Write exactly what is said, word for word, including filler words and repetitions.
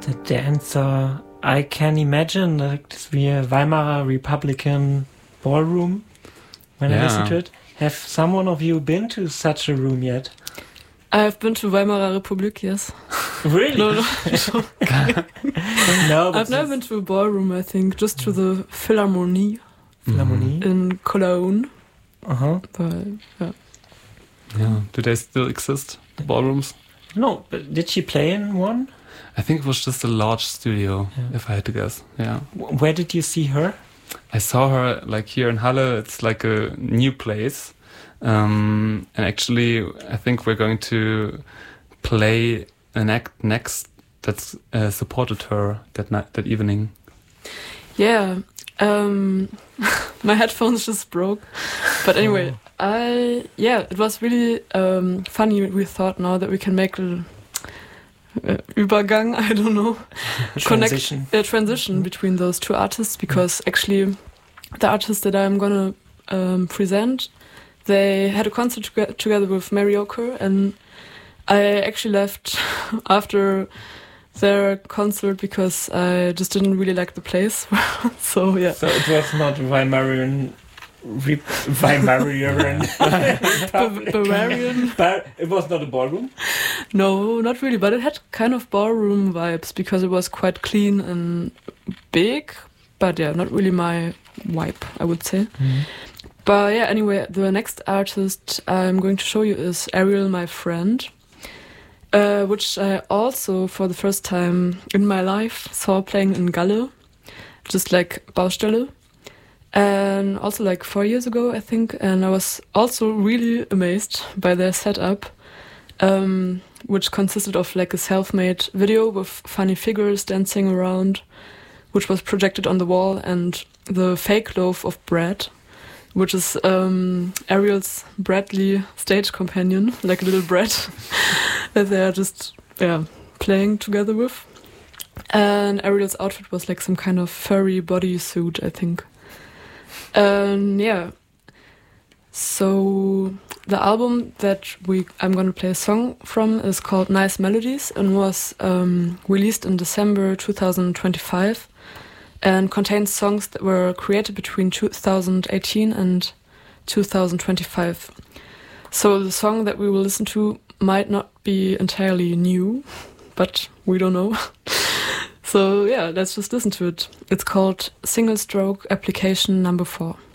The dancer, I can imagine like this be a Weimar Republican ballroom when yeah. I listen to it. Have someone of you been to such a room yet? I've been to Weimar Republic, yes. Really? No, no. No, but I've never been to a ballroom, I think, just to the Philharmonie. Philharmonie? In Cologne. Uh-huh. But, yeah. Yeah. Do they still exist, the ballrooms? No, but did she play in one? I think it was just a large studio, yeah. if I had to guess. Yeah. Where did you see her? I saw her like here in Halle. It's like a new place. Um, and actually, I think we're going to play an act next that uh, supported her that night, that evening. Yeah. Um, my headphones just broke. But anyway, oh. I yeah, it was really um, funny. We thought now that we can make a uh, Übergang, I don't know, transition, connect a transition mm-hmm. between those two artists, because mm-hmm. actually the artist that I'm gonna um, present, they had a concert to- together with Mariocre, and I actually left after their concert because I just didn't really like the place. So yeah. So it was not Weimarian, Re- Weimarian, Bavarian. But it was not a ballroom. No, not really. But it had kind of ballroom vibes because it was quite clean and big. But yeah, not really my vibe, I would say. Mm-hmm. But yeah, anyway, the next artist I'm going to show you is Ariel, my friend. Uh, which I also, for the first time in my life, saw playing in Galle, just like Baustelle, and also like four years ago, I think, and I was also really amazed by their setup, um, which consisted of like a self-made video with funny figures dancing around, which was projected on the wall, and the fake loaf of bread, which is um, Ariel's Bradley stage companion, like a little bread that they are just yeah playing together with. And Ariel's outfit was like some kind of furry bodysuit, I think. And yeah, so the album that we I'm going to play a song from is called Nice Melodies and was um, released in December twenty twenty-five. And contains songs that were created between two thousand eighteen and two thousand twenty-five. So the song that we will listen to might not be entirely new, but we don't know. So yeah, let's just listen to it. It's called Single Stroke Application Number Four.